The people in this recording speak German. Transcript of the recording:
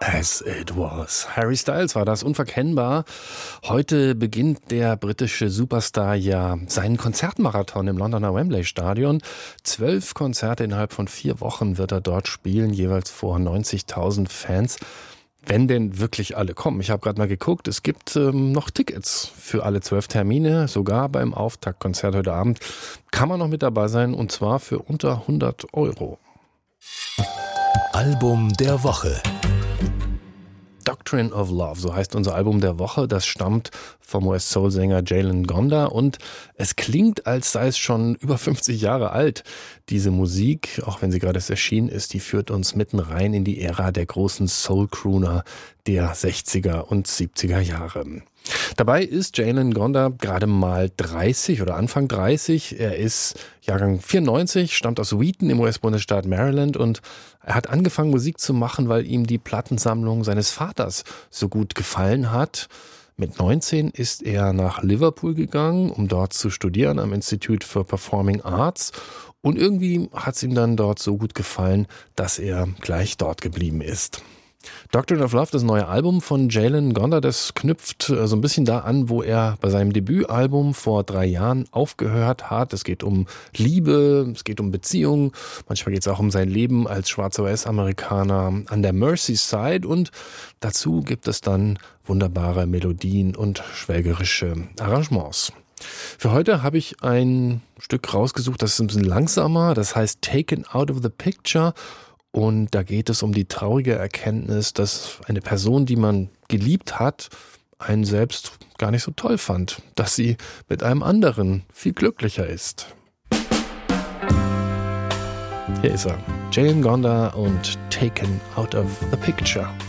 As it was. Harry Styles war das, unverkennbar. Heute beginnt der britische Superstar ja seinen Konzertmarathon im Londoner Wembley Stadion. 12 Konzerte innerhalb von 4 Wochen wird er dort spielen, jeweils vor 90.000 Fans. Wenn denn wirklich alle kommen. Ich habe gerade mal geguckt, es gibt noch Tickets für alle 12 Termine. Sogar beim Auftaktkonzert heute Abend kann man noch mit dabei sein, und zwar für unter 100 €. Album der Woche. Doctrine of Love, so heißt unser Album der Woche. Das stammt vom US-Soul-Sänger Jalen Gonda und es klingt, als sei es schon über 50 Jahre alt. Diese Musik, auch wenn sie gerade erst erschienen ist, die führt uns mitten rein in die Ära der großen Soul-Crooner der 60er und 70er Jahre. Dabei ist Jalen Gonda gerade mal 30 oder Anfang 30. Er ist Jahrgang 94, stammt aus Wheaton im US-Bundesstaat Maryland und er hat angefangen, Musik zu machen, weil ihm die Plattensammlung seines Vaters so gut gefallen hat. Mit 19 ist er nach Liverpool gegangen, um dort zu studieren am Institute for Performing Arts. Und irgendwie hat es ihm dann dort so gut gefallen, dass er gleich dort geblieben ist. Doctrine of Love, das neue Album von Jalen Gonda, das knüpft so ein bisschen da an, wo er bei seinem Debütalbum vor 3 Jahren aufgehört hat. Es geht um Liebe, es geht um Beziehungen, manchmal geht es auch um sein Leben als schwarzer US-Amerikaner an der Merseyside und dazu gibt es dann wunderbare Melodien und schwelgerische Arrangements. Für heute habe ich ein Stück rausgesucht, das ist ein bisschen langsamer, das heißt Taken Out of the Picture. Und da geht es um die traurige Erkenntnis, dass eine Person, die man geliebt hat, einen selbst gar nicht so toll fand, dass sie mit einem anderen viel glücklicher ist. Hier ist er, Jalen Gonda und Taken Out of the Picture.